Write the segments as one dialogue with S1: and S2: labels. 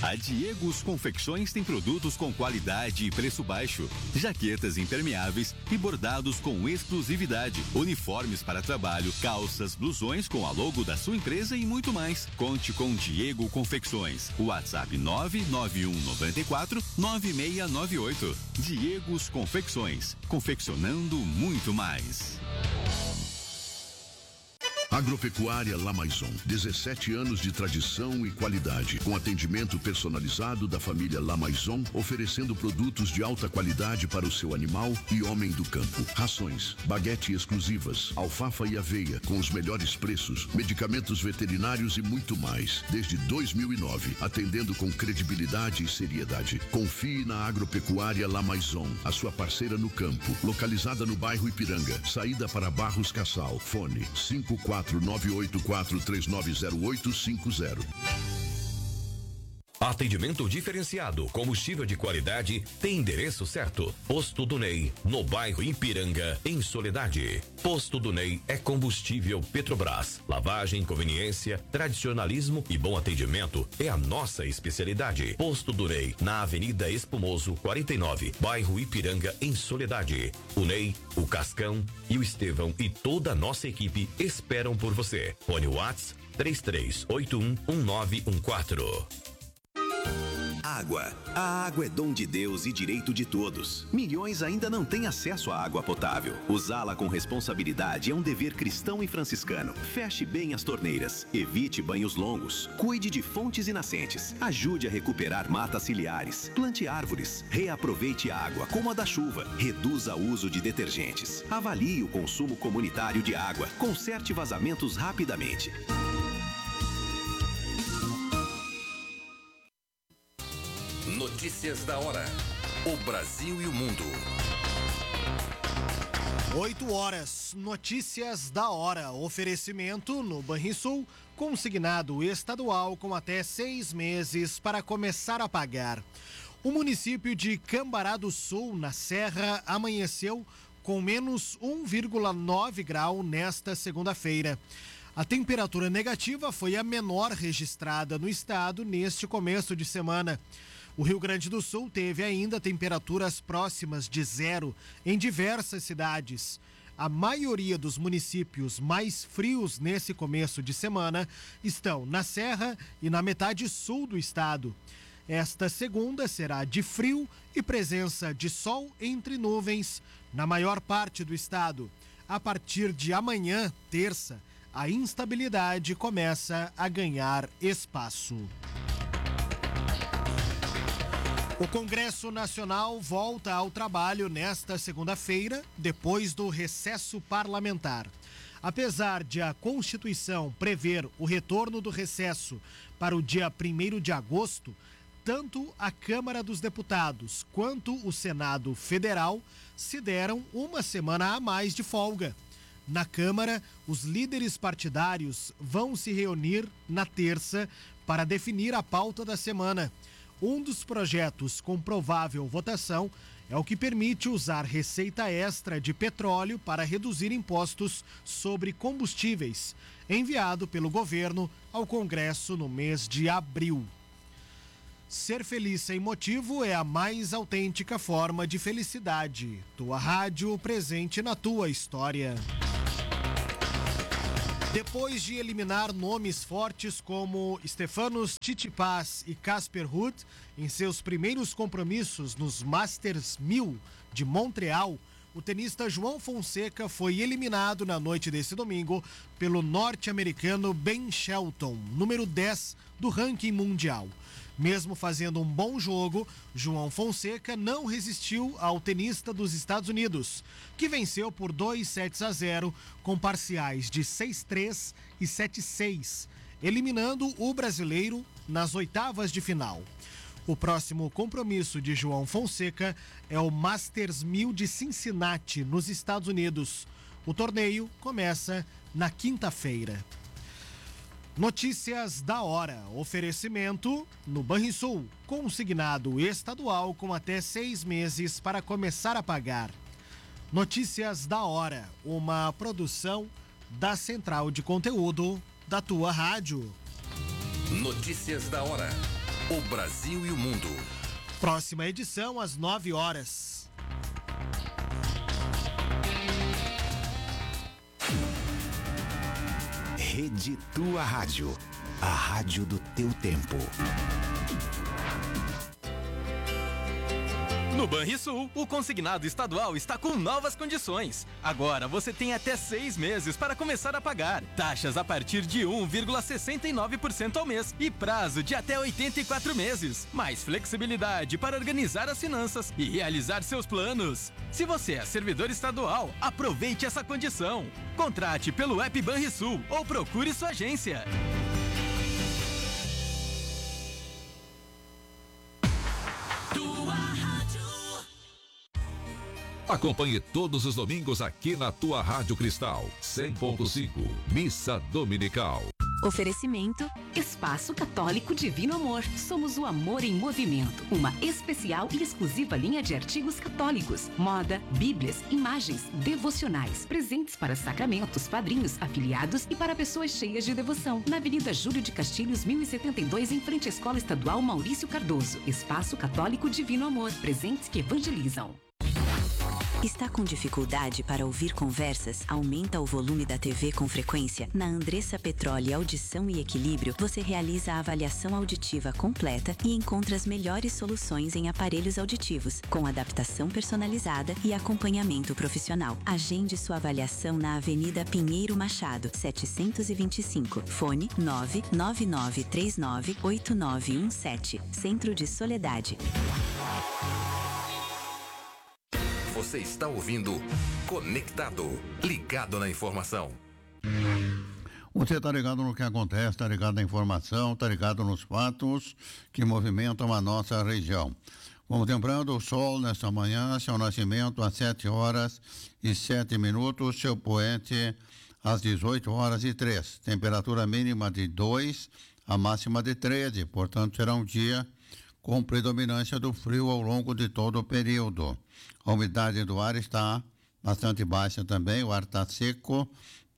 S1: A Diegos Confecções tem produtos com qualidade e preço baixo, jaquetas impermeáveis e bordados com exclusividade, uniformes para trabalho, calças, blusões com a logo da sua empresa e muito mais. Conte com Diego Confecções. WhatsApp 991949698. Diegos Confecções, confeccionando muito mais.
S2: Agropecuária La Maison, 17 anos de tradição e qualidade, com atendimento personalizado da família La Maison, oferecendo produtos de alta qualidade para o seu animal e homem do campo. Rações, baguete exclusivas, alfafa e aveia com os melhores preços, medicamentos veterinários e muito mais. Desde 2009, atendendo com credibilidade e seriedade. Confie na Agropecuária La Maison, a sua parceira no campo, localizada no bairro Ipiranga, saída para Barros Cassal. Fone 54984390850.
S3: Atendimento diferenciado, combustível de qualidade, tem endereço certo. Posto do Ney, no bairro Ipiranga, em Soledade. Posto do Ney é combustível Petrobras. Lavagem, conveniência, tradicionalismo e bom atendimento é a nossa especialidade. Posto do Ney, na Avenida Espumoso, 49, bairro Ipiranga, em Soledade. O Ney, o Cascão e o Estevão e toda a nossa equipe esperam por você. Fone WhatsApp 33811914.
S4: Água. A água é dom de Deus e direito de todos. Milhões ainda não têm acesso à água potável. Usá-la com responsabilidade é um dever cristão e franciscano. Feche bem as torneiras. Evite banhos longos. Cuide de fontes e nascentes. Ajude a recuperar matas ciliares. Plante árvores. Reaproveite a água, como a da chuva. Reduza o uso de detergentes. Avalie o consumo comunitário de água. Conserte vazamentos rapidamente.
S3: Notícias da hora. O Brasil e o mundo.
S5: 8 horas. Notícias da hora. Oferecimento no Banrisul. Consignado estadual com até 6 meses para começar a pagar. O município de Cambará do Sul, na Serra, amanheceu com menos 1,9 grau nesta segunda-feira. A temperatura negativa foi a menor registrada no estado neste começo de semana. O Rio Grande do Sul teve ainda temperaturas próximas de zero em diversas cidades. A maioria dos municípios mais frios nesse começo de semana estão na Serra e na metade sul do estado. Esta segunda será de frio e presença de sol entre nuvens na maior parte do estado. A partir de amanhã, terça, a instabilidade começa a ganhar espaço. O Congresso Nacional volta ao trabalho nesta segunda-feira, depois do recesso parlamentar. Apesar de a Constituição prever o retorno do recesso para o dia 1º de agosto, tanto a Câmara dos Deputados quanto o Senado Federal se deram uma semana a mais de folga. Na Câmara, os líderes partidários vão se reunir na terça para definir a pauta da semana. Um dos projetos com provável votação é o que permite usar receita extra de petróleo para reduzir impostos sobre combustíveis, enviado pelo governo ao Congresso no mês de abril. Ser feliz sem motivo é a mais autêntica forma de felicidade. Tua rádio presente na tua história. Depois de eliminar nomes fortes como Stefanos Tsitsipas e Casper Ruud em seus primeiros compromissos nos Masters 1000 de Montreal, o tenista João Fonseca foi eliminado na noite desse domingo pelo norte-americano Ben Shelton, número 10 do ranking mundial. Mesmo fazendo um bom jogo, João Fonseca não resistiu ao tenista dos Estados Unidos, que venceu por 2-0 com parciais de 6-3 e 7-6, eliminando o brasileiro nas oitavas de final. O próximo compromisso de João Fonseca é o Masters 1000 de Cincinnati, nos Estados Unidos. O torneio começa na quinta-feira. Notícias da hora. Oferecimento no Banrisul. Consignado estadual com até 6 meses para começar a pagar. Notícias da hora. Uma produção da Central de Conteúdo da tua rádio.
S3: Notícias da hora.
S6: O Brasil e o mundo.
S5: Próxima edição às 9 horas.
S7: Rede Tua Rádio. A rádio do teu tempo.
S8: No Banrisul, o consignado estadual está com novas condições. Agora você tem até 6 meses para começar a pagar. Taxas a partir de 1,69% ao mês e prazo de até 84 meses. Mais flexibilidade para organizar as finanças e realizar seus planos. Se você é servidor estadual, aproveite essa condição. Contrate pelo app Banrisul ou procure sua agência.
S9: Acompanhe todos os domingos aqui na Tua Rádio Cristal 100.5, Missa Dominical.
S10: Oferecimento Espaço Católico Divino Amor. Somos o amor em movimento. Uma especial e exclusiva linha de artigos católicos, moda, bíblias, imagens, devocionais, presentes para sacramentos, padrinhos, afiliados e para pessoas cheias de devoção. Na Avenida Júlio de Castilhos, 1072, em frente à Escola Estadual Maurício Cardoso. Espaço Católico Divino Amor. Presentes que evangelizam.
S11: Está com dificuldade para ouvir conversas? Aumenta o volume da TV com frequência? Na Andressa Petroli Audição e Equilíbrio, você realiza a avaliação auditiva completa e encontra as melhores soluções em aparelhos auditivos, com adaptação personalizada e acompanhamento profissional. Agende sua avaliação na Avenida Pinheiro Machado, 725. Fone 999398917. Centro de Soledade.
S6: Você está ouvindo Conectado, ligado na informação.
S12: Você está ligado no que acontece, está ligado na informação, está ligado nos fatos que movimentam a nossa região. Contemplando o sol nesta manhã, seu nascimento às 7h07, seu poente às 18h03. Temperatura mínima de 2, a máxima de 13, portanto será um dia com predominância do frio ao longo de todo o período. A umidade do ar está bastante baixa também, o ar está seco,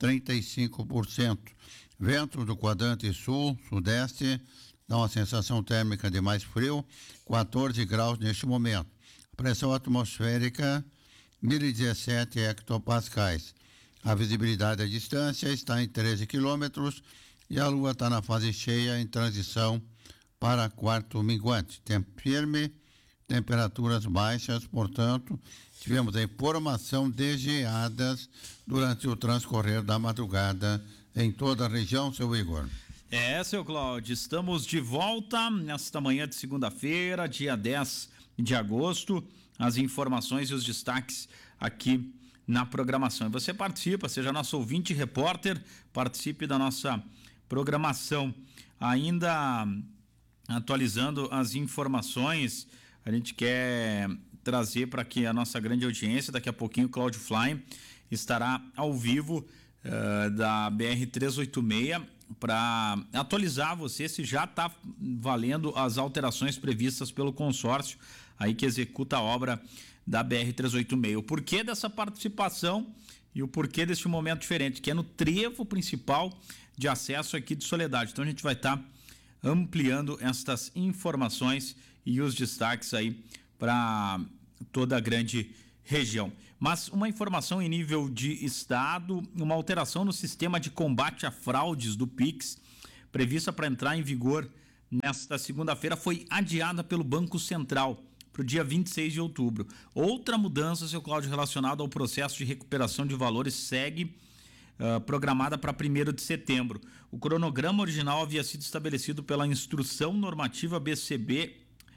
S12: 35%. Ventos do quadrante sul, sudeste, dá uma sensação térmica de mais frio, 14 graus neste momento. Pressão atmosférica, 1017 hectopascais. A visibilidade à distância está em 13 quilômetros e a lua está na fase cheia em transição para quarto minguante. Tempo firme, temperaturas baixas, portanto, tivemos a informação de geadas durante o transcorrer da madrugada em toda a região, seu Igor.
S13: Seu Cláudio, estamos de volta nesta manhã de segunda-feira, dia 10 de agosto, as informações e os destaques aqui na programação. E você participa, seja nosso ouvinte, repórter, participe da nossa programação. Ainda atualizando as informações, a gente quer trazer para que a nossa grande audiência, daqui a pouquinho o Cláudio Fly estará ao vivo da BR-386 para atualizar você se já está valendo as alterações previstas pelo consórcio aí que executa a obra da BR-386. O porquê dessa participação e o porquê deste momento diferente, que é no trevo principal de acesso aqui de Soledade. Então a gente vai estar ampliando estas informações e os destaques aí para toda a grande região. Mas uma informação em nível de estado, uma alteração no sistema de combate a fraudes do Pix, prevista para entrar em vigor nesta segunda-feira, foi adiada pelo Banco Central para o dia 26 de outubro. Outra mudança, seu Cláudio, relacionada ao processo de recuperação de valores segue programada para 1º de setembro. O cronograma original havia sido estabelecido pela Instrução Normativa BCB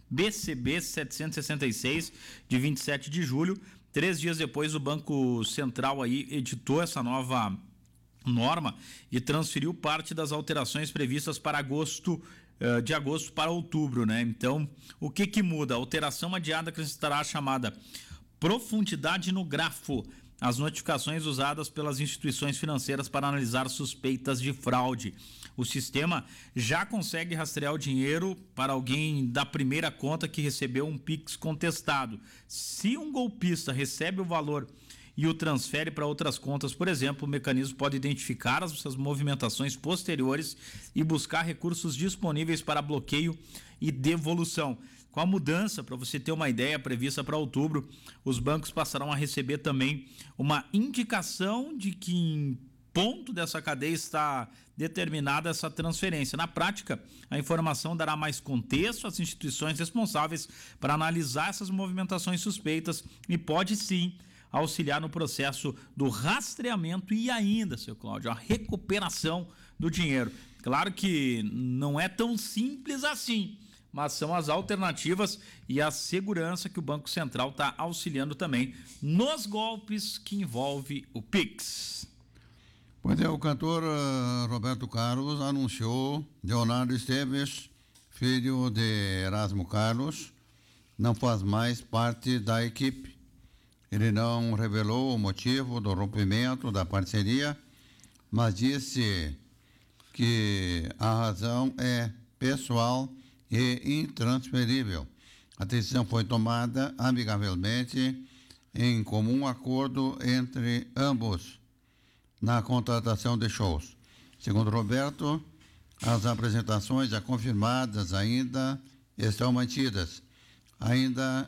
S13: 766, de 27 de julho. 3 dias depois, o Banco Central aí editou essa nova norma e transferiu parte das alterações previstas para de agosto para outubro, né? Então, o que muda? A alteração adiada acrescentará a chamada profundidade no grafo, as notificações usadas pelas instituições financeiras para analisar suspeitas de fraude. O sistema já consegue rastrear o dinheiro para alguém da primeira conta que recebeu um Pix contestado. Se um golpista recebe o valor e o transfere para outras contas, por exemplo, o mecanismo pode identificar as suas movimentações posteriores e buscar recursos disponíveis para bloqueio e devolução. Com a mudança, para você ter uma ideia, prevista para outubro, os bancos passarão a receber também uma indicação de que em ponto dessa cadeia está determinada essa transferência. Na prática, a informação dará mais contexto às instituições responsáveis para analisar essas movimentações suspeitas e pode sim auxiliar no processo do rastreamento e ainda, seu Cláudio, a recuperação do dinheiro. Claro que não é tão simples assim, mas são as alternativas e a segurança que o Banco Central está auxiliando também nos golpes que envolve o Pix.
S12: Pois é, o cantor Roberto Carlos anunciou Leonardo Esteves, filho de Erasmo Carlos, não faz mais parte da equipe. Ele não revelou o motivo do rompimento da parceria, mas disse que a razão é pessoal e intransferível. A decisão foi tomada amigavelmente em comum acordo entre ambos na contratação de shows. Segundo Roberto, as apresentações já confirmadas ainda estão mantidas. Ainda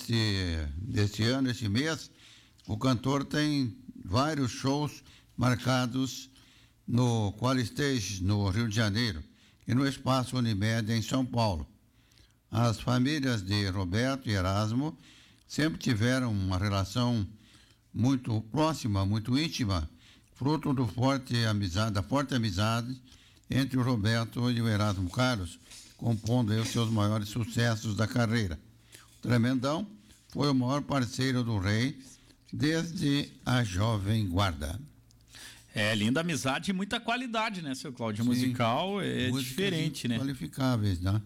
S12: este ano, este mês, o cantor tem vários shows marcados no Qualistage, no Rio de Janeiro, e no Espaço Unimed, em São Paulo. As famílias de Roberto e Erasmo sempre tiveram uma relação muito próxima, muito íntima, fruto da forte amizade entre o Roberto e o Erasmo Carlos, compondo os seus maiores sucessos da carreira. O Tremendão foi o maior parceiro do rei desde a Jovem Guarda.
S13: É, linda amizade e muita qualidade, né, seu Cláudio? Sim, musical é diferente, né?
S12: Qualificáveis, né?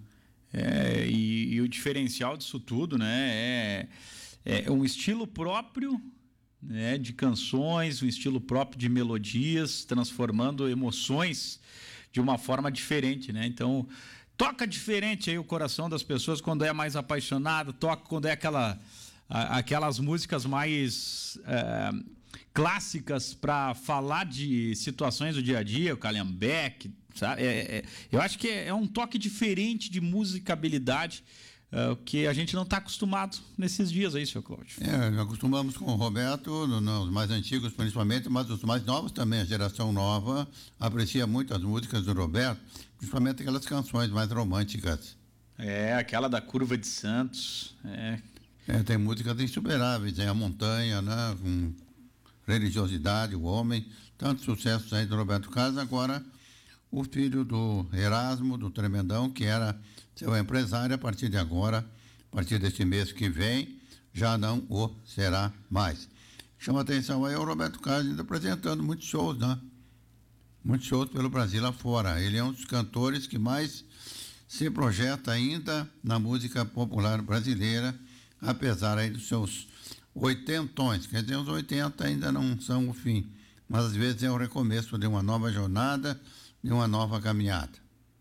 S13: E o diferencial disso tudo, né, é um estilo próprio, né, de canções, um estilo próprio de melodias, transformando emoções de uma forma diferente, né? Então, toca diferente aí o coração das pessoas quando é mais apaixonado, toca quando é aquelas músicas mais clássicas para falar de situações do dia a dia, o Calhambeck, sabe? Eu acho que é um toque diferente de musicabilidade que a gente não está acostumado nesses dias aí, seu Cláudio.
S12: Acostumamos com o Roberto, os mais antigos principalmente, mas os mais novos também, a geração nova aprecia muito as músicas do Roberto, principalmente aquelas canções mais românticas.
S13: Aquela da Curva de Santos.
S12: Tem músicas insuperáveis, a Montanha, né, com Religiosidade, O Homem, tantos sucessos aí do Roberto Carlos. Agora, o filho do Erasmo, do Tremendão, que era seu empresário, a partir de agora, a partir deste mês que vem, já não o será mais. Chama atenção aí o Roberto Carlos ainda apresentando muitos shows, né? Muitos shows pelo Brasil afora. Ele é um dos cantores que mais se projeta ainda na música popular brasileira, apesar aí dos seus 80, quer dizer, os 80 ainda não são o fim, mas às vezes é o recomeço de uma nova jornada, de uma nova caminhada.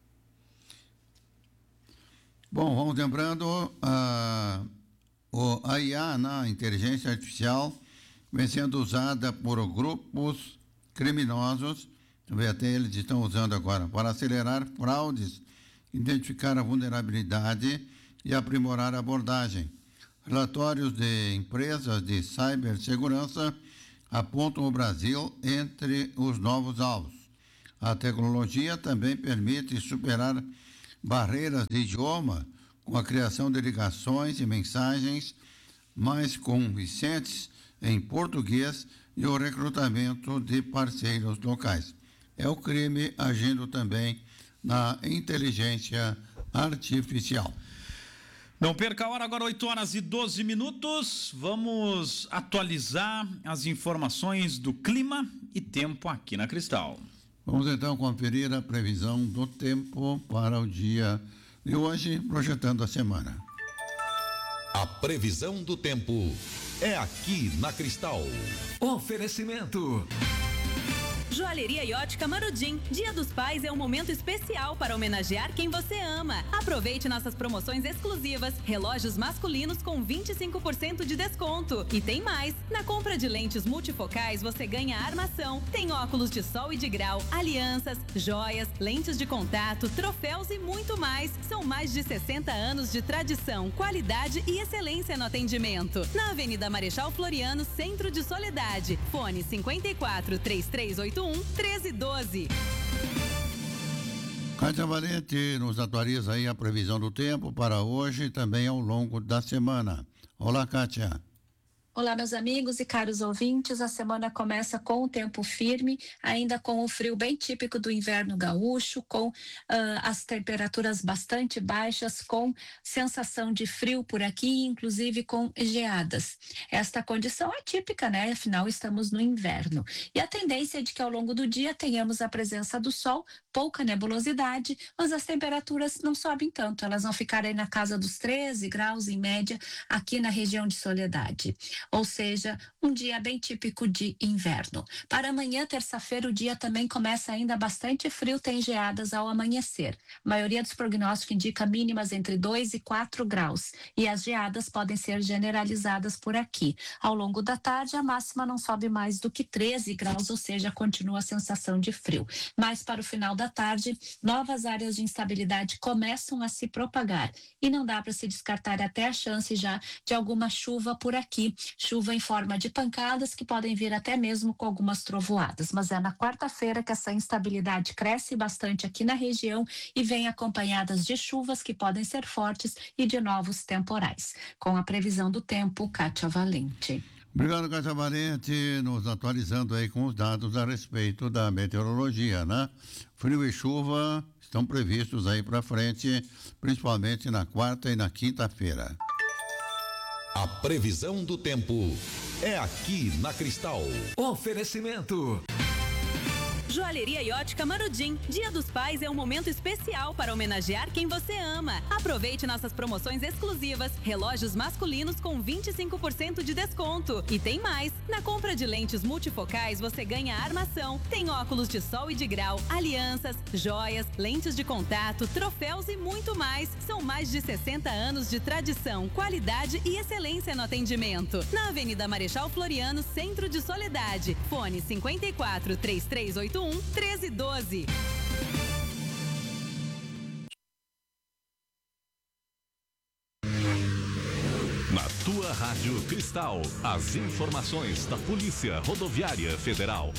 S12: Bom, vamos lembrando a IA, a inteligência artificial, vem sendo usada por grupos criminosos, até eles estão usando agora, para acelerar fraudes, identificar a vulnerabilidade e aprimorar a abordagem. Relatórios de empresas de cibersegurança apontam o Brasil entre os novos alvos. A tecnologia também permite superar barreiras de idioma com a criação de ligações e mensagens mais convincentes em português e o recrutamento de parceiros locais. É o crime agindo também na inteligência artificial.
S13: Não perca a hora, agora 8h12. Vamos atualizar as informações do clima e tempo aqui na Cristal.
S12: Vamos então conferir a previsão do tempo para o dia de hoje, projetando a semana.
S9: A previsão do tempo é aqui na Cristal.
S7: Oferecimento
S14: Joalheria e Ótica Marudim. Dia dos Pais é um momento especial para homenagear quem você ama. Aproveite nossas promoções exclusivas. Relógios masculinos com 25% de desconto. E tem mais. Na compra de lentes multifocais, você ganha armação. Tem óculos de sol e de grau, alianças, joias, lentes de contato, troféus e muito mais. São mais de 60 anos de tradição, qualidade e excelência no atendimento. Na Avenida Marechal Floriano, Centro de Soledade. Fone 54 3381 1312.
S12: Kátia Valente nos atualiza aí a previsão do tempo para hoje e também ao longo da semana. Olá, Kátia.
S15: Olá, meus amigos e caros ouvintes. A semana começa com o tempo firme, ainda com o frio bem típico do inverno gaúcho, com as temperaturas bastante baixas, com sensação de frio por aqui, inclusive com geadas. Esta condição é típica, né? Afinal, estamos no inverno. E a tendência é de que ao longo do dia tenhamos a presença do sol, pouca nebulosidade, mas as temperaturas não sobem tanto. Elas vão ficar aí na casa dos 13 graus em média aqui na região de Soledade. Ou seja, um dia bem típico de inverno. Para amanhã, terça-feira, o dia também começa ainda bastante frio, tem geadas ao amanhecer. A maioria dos prognósticos indica mínimas entre 2 e 4 graus. E as geadas podem ser generalizadas por aqui. Ao longo da tarde, a máxima não sobe mais do que 13 graus, ou seja, continua a sensação de frio. Mas para o final da tarde, novas áreas de instabilidade começam a se propagar. E não dá para se descartar até a chance já de alguma chuva por aqui. Chuva em forma de pancadas que podem vir até mesmo com algumas trovoadas. Mas é na quarta-feira que essa instabilidade cresce bastante aqui na região e vem acompanhadas de chuvas que podem ser fortes e de novos temporais. Com a previsão do tempo, Kátia Valente.
S12: Obrigado, Kátia Valente, nos atualizando aí com os dados a respeito da meteorologia, né? Frio e chuva estão previstos aí para frente, principalmente na quarta e na quinta-feira.
S9: A previsão do tempo é aqui na Cristal.
S6: Oferecimento.
S14: Joalheria e Ótica Marudim. Dia dos Pais é um momento especial para homenagear quem você ama. Aproveite nossas promoções exclusivas. Relógios masculinos com 25% de desconto. E tem mais. Na compra de lentes multifocais, você ganha armação. Tem óculos de sol e de grau, alianças, joias, lentes de contato, troféus e muito mais. São mais de 60 anos de tradição, qualidade e excelência no atendimento. Na Avenida Marechal Floriano, Centro de Soledade. Fone 54 3381 1312.
S9: Na tua Rádio Cristal, as informações da Polícia Rodoviária Federal.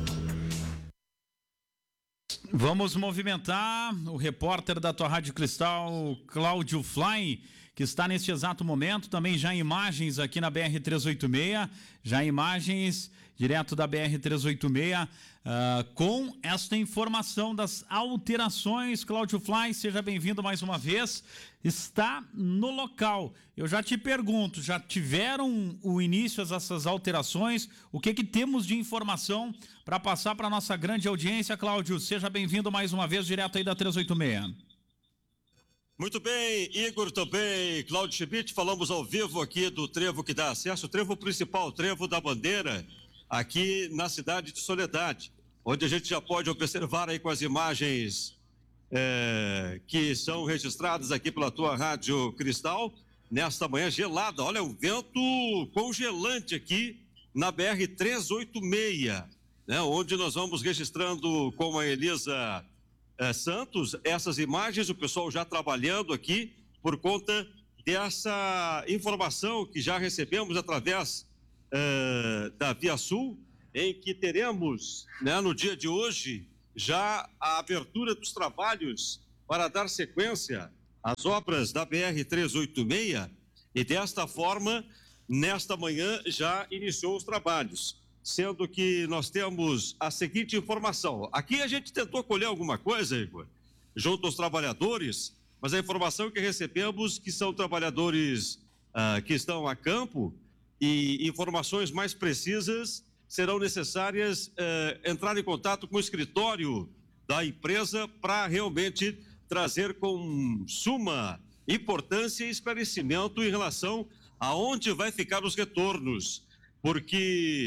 S13: Vamos movimentar o repórter da tua Rádio Cristal, Cláudio Fly, que está neste exato momento, também já imagens aqui na BR-386, já imagens direto da BR-386, com esta informação das alterações. Cláudio Fly, seja bem-vindo mais uma vez, está no local. Eu já te pergunto, já tiveram o início dessas alterações? O que temos de informação para passar para a nossa grande audiência, Cláudio? Seja bem-vindo mais uma vez, direto aí da 386.
S16: Muito bem, Igor também, Cláudio Schmidt, falamos ao vivo aqui do trevo que dá acesso, o trevo principal, o trevo da Bandeira, aqui na cidade de Soledade, onde a gente já pode observar aí com as imagens que são registradas aqui pela tua Rádio Cristal, nesta manhã gelada. Olha o vento congelante aqui na BR-386, né, onde nós vamos registrando com a Elisa Santos essas imagens, o pessoal já trabalhando aqui por conta dessa informação que já recebemos através da Via Sul, em que teremos, né, no dia de hoje já a abertura dos trabalhos para dar sequência às obras da BR-386 e desta forma, nesta manhã já iniciou os trabalhos, sendo que nós temos a seguinte informação. Aqui a gente tentou colher alguma coisa, Igor, junto aos trabalhadores, mas a informação que recebemos que são trabalhadores que estão a campo e informações mais precisas serão necessárias entrar em contato com o escritório da empresa para realmente trazer com suma importância e esclarecimento em relação aonde vai ficar os retornos, porque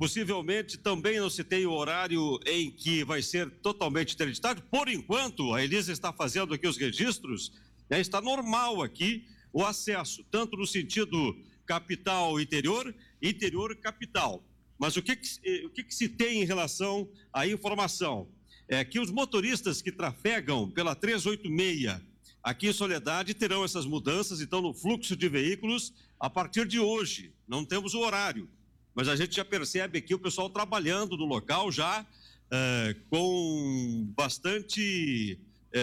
S16: Possivelmente também não se tem o horário em que vai ser totalmente interditado. Por enquanto, a Elisa está fazendo aqui os registros, né, está normal aqui o acesso, tanto no sentido capital-interior, interior-capital. Mas o que se tem em relação à informação? É que os motoristas que trafegam pela 386 aqui em Soledade terão essas mudanças, então, no fluxo de veículos a partir de hoje. Não temos o horário, mas a gente já percebe aqui o pessoal trabalhando no local já com bastante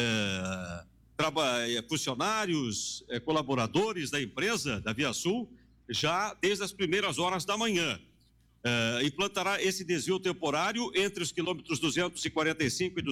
S16: funcionários, colaboradores da empresa, da ViaSul, já desde as primeiras horas da manhã. Implantará esse desvio temporário entre os quilômetros 245 e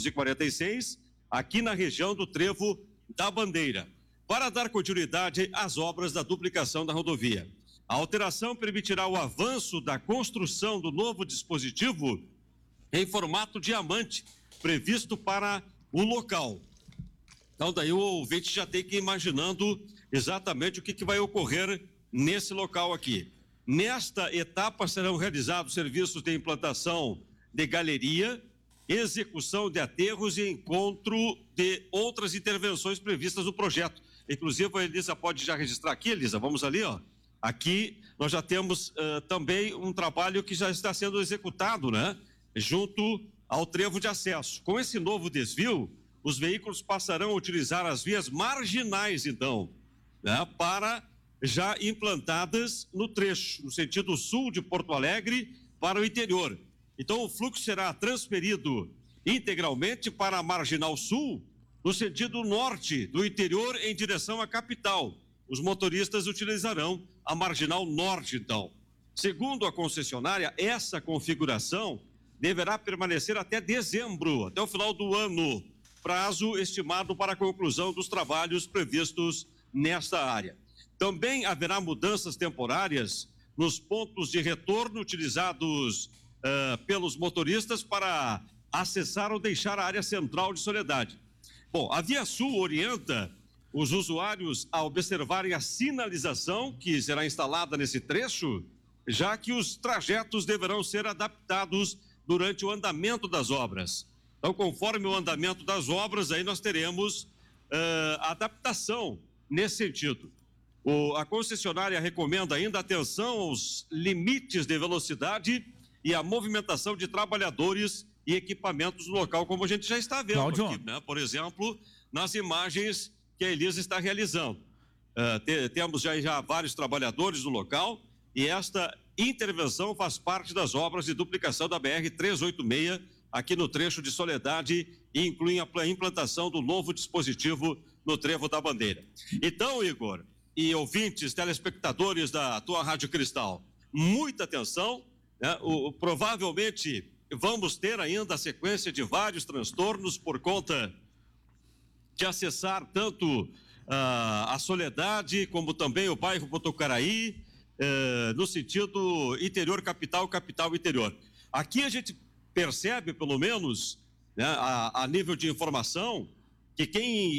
S16: 246, aqui na região do Trevo da Bandeira, para dar continuidade às obras da duplicação da rodovia. A alteração permitirá o avanço da construção do novo dispositivo em formato diamante, previsto para o local. Então, daí o ouvinte já tem que ir imaginando exatamente o que vai ocorrer nesse local aqui. Nesta etapa serão realizados serviços de implantação de galeria, execução de aterros e encontro de outras intervenções previstas no projeto. Inclusive, a Elisa pode já registrar aqui, Elisa, vamos ali, ó. Aqui nós já temos também um trabalho que já está sendo executado, né? Junto ao trevo de acesso. Com esse novo desvio, os veículos passarão a utilizar as vias marginais, então, né? Para já implantadas no trecho, no sentido sul de Porto Alegre para o interior. Então, o fluxo será transferido integralmente para a Marginal Sul, no sentido norte do interior em direção à capital. Os motoristas utilizarão a Marginal Norte, então. Segundo a concessionária, essa configuração deverá permanecer até dezembro, até o final do ano, prazo estimado para a conclusão dos trabalhos previstos nesta área. Também haverá mudanças temporárias nos pontos de retorno utilizados pelos motoristas para acessar ou deixar a área central de Soledade. Bom, a ViaSul orienta os usuários a observarem a sinalização que será instalada nesse trecho, já que os trajetos deverão ser adaptados durante o andamento das obras. Então, conforme o andamento das obras, aí nós teremos adaptação nesse sentido. A concessionária recomenda ainda atenção aos limites de velocidade e a movimentação de trabalhadores e equipamentos no local, como a gente já está vendo aqui, né? Por exemplo, nas imagens que a Elisa está realizando. Temos já vários trabalhadores no local e esta intervenção faz parte das obras de duplicação da BR-386 aqui no trecho de Soledade e inclui a implantação do novo dispositivo no Trevo da Bandeira. Então, Igor, e ouvintes, telespectadores da tua Rádio Cristal, muita atenção, né? Provavelmente vamos ter ainda a sequência de vários transtornos por conta de acessar tanto a Soledade como também o bairro Botucaraí, no sentido interior capital, capital interior. Aqui a gente percebe, pelo menos, né, a nível de informação, que quem,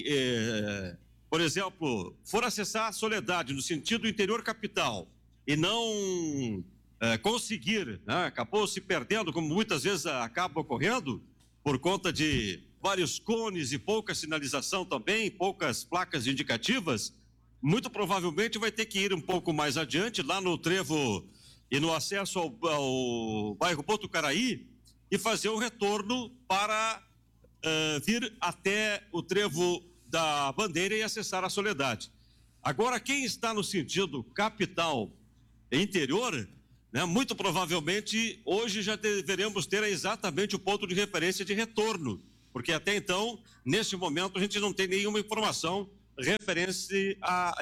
S16: por exemplo, for acessar a Soledade no sentido interior capital e não conseguir, né, acabou se perdendo, como muitas vezes acaba ocorrendo, por conta de vários cones e pouca sinalização também, poucas placas indicativas, muito provavelmente vai ter que ir um pouco mais adiante, lá no trevo e no acesso ao bairro Botucaraí, e fazer o retorno para vir até o trevo da Bandeira e acessar a Soledade. Agora, quem está no sentido capital e interior, né, muito provavelmente hoje já deveremos ter exatamente o ponto de referência de retorno, porque até então, neste momento, a gente não tem nenhuma informação referente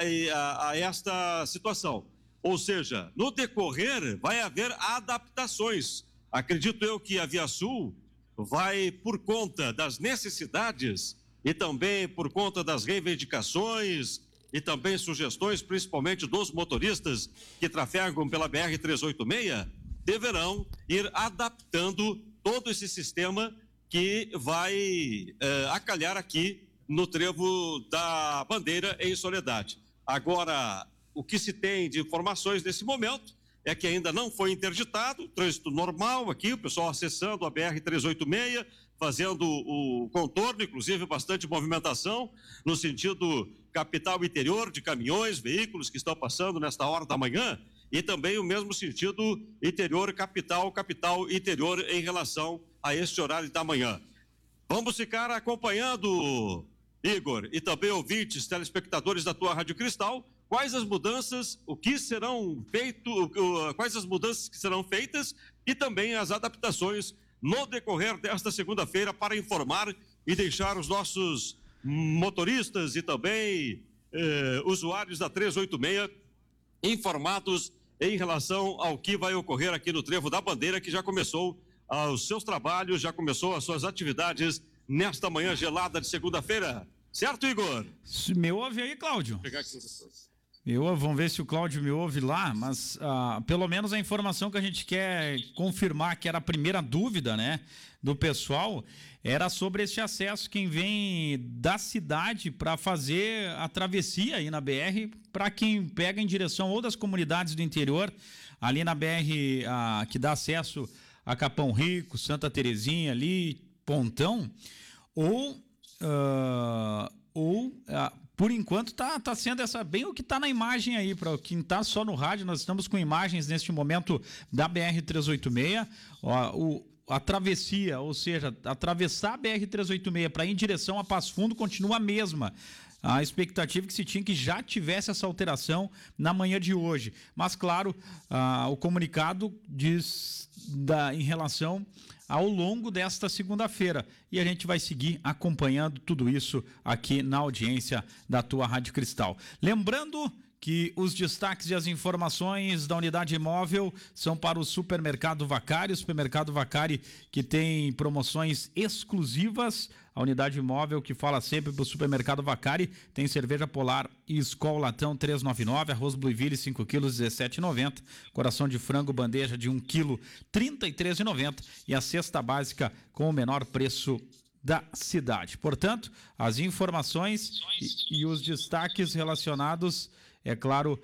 S16: a esta situação. Ou seja, no decorrer vai haver adaptações. Acredito eu que a ViaSul vai, por conta das necessidades e também por conta das reivindicações e também sugestões, principalmente dos motoristas que trafegam pela BR-386, deverão ir adaptando todo esse sistema que vai acalhar aqui no trevo da Bandeira em Soledade. Agora, o que se tem de informações nesse momento é que ainda não foi interditado, trânsito normal aqui, o pessoal acessando a BR-386, fazendo o contorno, inclusive bastante movimentação no sentido capital interior, de caminhões, veículos que estão passando nesta hora da manhã, e também o mesmo sentido interior, capital interior em relação a este horário da manhã. Vamos ficar acompanhando, Igor, e também ouvintes, telespectadores da tua Rádio Cristal, quais as mudanças, quais as mudanças que serão feitas e também as adaptações no decorrer desta segunda-feira para informar e deixar os nossos motoristas e também usuários da 386 informados em relação ao que vai ocorrer aqui no Trevo da Bandeira, que já começou os seus trabalhos, já começou as suas atividades nesta manhã gelada de segunda-feira. Certo, Igor?
S13: Me ouve aí, Cláudio? Vamos ver se o Cláudio me ouve lá, mas pelo menos a informação que a gente quer confirmar, que era a primeira dúvida, né, do pessoal, era sobre esse acesso, quem vem da cidade para fazer a travessia aí na BR, para quem pega em direção ou das comunidades do interior, ali na BR que dá acesso a Capão Rico, Santa Terezinha ali, Pontão, por enquanto tá sendo bem o que tá na imagem aí, para quem tá só no rádio, nós estamos com imagens neste momento da BR-386, a travessia, ou seja, atravessar a BR-386 para ir em direção a Passo Fundo continua a mesma. A expectativa que se tinha que já tivesse essa alteração na manhã de hoje. Mas, claro, o comunicado diz em relação ao longo desta segunda-feira. E a gente vai seguir acompanhando tudo isso aqui na audiência da tua Rádio Cristal. Lembrando que os destaques e as informações da unidade móvel são para o Supermercado Vacari, o Supermercado Vacari que tem promoções exclusivas. A unidade móvel que fala sempre para o Supermercado Vacari tem cerveja Polar e Skol Latão 3,99, arroz Blueville 5 quilos 17,90, coração de frango bandeja de 1 quilo 33,90 e a cesta básica com o menor preço da cidade. Portanto, as informações e os destaques relacionados, é claro,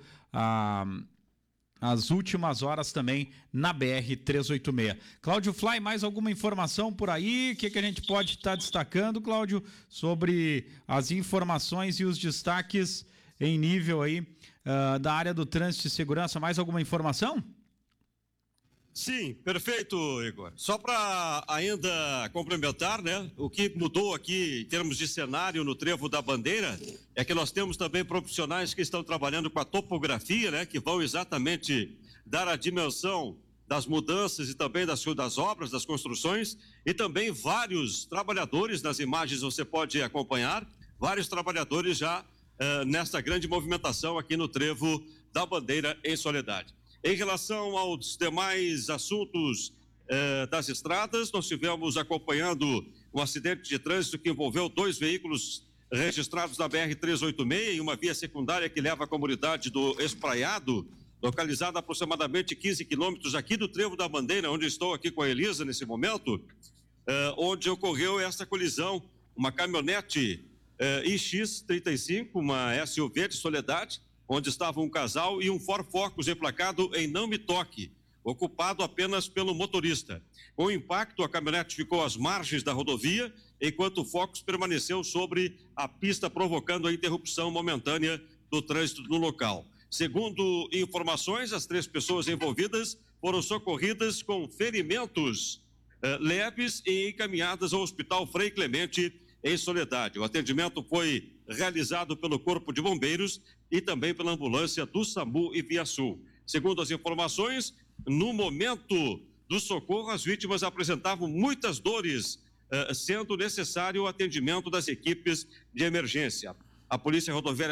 S13: as últimas horas também na BR-386. Cláudio Fly, mais alguma informação por aí? O que a gente pode estar destacando, Cláudio, sobre as informações e os destaques em nível aí da área do trânsito e segurança? Mais alguma informação?
S16: Sim, perfeito, Igor. Só para ainda complementar, né? O que mudou aqui em termos de cenário no Trevo da Bandeira é que nós temos também profissionais que estão trabalhando com a topografia, né? Que vão exatamente dar a dimensão das mudanças e também das obras, das construções, e também vários trabalhadores, nas imagens você pode acompanhar, vários trabalhadores já nesta grande movimentação aqui no Trevo da Bandeira em Soledade. Em relação aos demais assuntos das estradas, nós tivemos acompanhando um acidente de trânsito que envolveu 2 veículos registrados na BR-386 e uma via secundária que leva à comunidade do Espraiado, localizada a aproximadamente 15 quilômetros aqui do Trevo da Bandeira, onde estou aqui com a Elisa nesse momento, onde ocorreu essa colisão, uma caminhonete iX35, uma SUV de Soledade, onde estava um casal e um Ford Focus emplacado em Não Me Toque, ocupado apenas pelo motorista. Com o impacto, a caminhonete ficou às margens da rodovia, enquanto o Focus permaneceu sobre a pista, provocando a interrupção momentânea do trânsito no local. Segundo informações, as 3 pessoas envolvidas foram socorridas com ferimentos leves e encaminhadas ao Hospital Frei Clemente, em Soledade. O atendimento foi realizado pelo Corpo de Bombeiros e também pela ambulância do SAMU e Via Sul. Segundo as informações, no momento do socorro, as vítimas apresentavam muitas dores, sendo necessário o atendimento das equipes de emergência. A Polícia Rodoviária